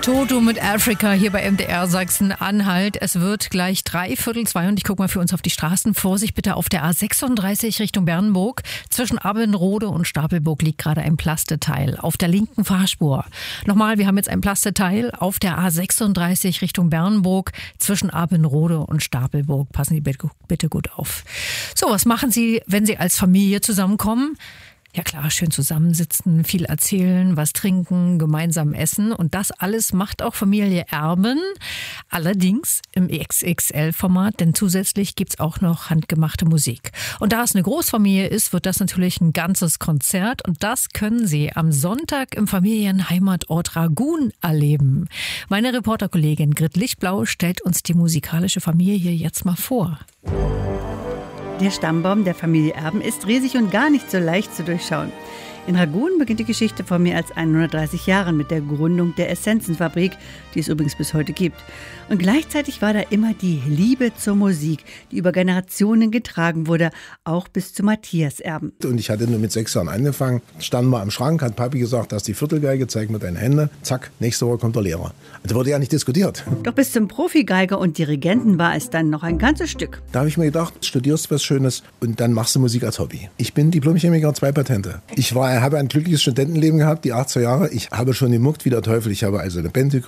Toto mit Africa hier bei MDR Sachsen-Anhalt. Es wird gleich 2:45 und ich gucke mal für uns auf die Straßen. Vorsicht bitte auf der A36 Richtung Bernburg. Zwischen Abbenrode und Stapelburg liegt gerade ein Plasteteil auf der linken Fahrspur. Nochmal, wir haben jetzt ein Plasteteil auf der A36 Richtung Bernburg zwischen Abbenrode und Stapelburg. Passen Sie bitte gut auf. So, was machen Sie, wenn Sie als Familie zusammenkommen? Ja klar, schön zusammensitzen, viel erzählen, was trinken, gemeinsam essen. Und das alles macht auch Familie Erben. Allerdings im XXL-Format, denn zusätzlich gibt's auch noch handgemachte Musik. Und da es eine Großfamilie ist, wird das natürlich ein ganzes Konzert. Und das können Sie am Sonntag im Familienheimatort Ragun erleben. Meine Reporterkollegin Grit Lichtblau stellt uns die musikalische Familie hier jetzt mal vor. Der Stammbaum der Familie Erben ist riesig und gar nicht so leicht zu durchschauen. In Ragun beginnt die Geschichte vor mehr als 130 Jahren mit der Gründung der Essenzenfabrik, die es übrigens bis heute gibt. Und gleichzeitig war da immer die Liebe zur Musik, die über Generationen getragen wurde, auch bis zu Matthias Erben. Und ich hatte nur mit 6 Jahren angefangen, standen wir am Schrank, hat Papi gesagt, das ist die Viertelgeige, zeig mir deine Hände, zack, nächste Woche kommt der Lehrer. Also wurde ja nicht diskutiert. Doch bis zum Profigeiger und Dirigenten war es dann noch ein ganzes Stück. Da habe ich mir gedacht, studierst was Schönes und dann machst du Musik als Hobby. Ich bin Diplomchemiker, 2 Patente. Ich habe ein glückliches Studentenleben gehabt, die 80er Jahre. Ich habe schon gemuckt wie der Teufel. Ich habe also eine Band gegründet.